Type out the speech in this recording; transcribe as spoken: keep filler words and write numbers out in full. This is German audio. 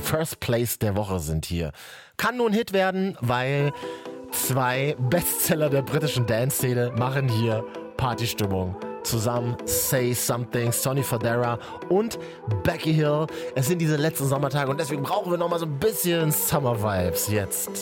First Place der Woche sind hier. Kann nur ein Hit werden, weil zwei Bestseller der britischen Dance-Szene machen hier Partystimmung. Zusammen Say Something, Sonny Fodera und Becky Hill. Es sind diese letzten Sommertage und deswegen brauchen wir nochmal so ein bisschen Summer Vibes jetzt.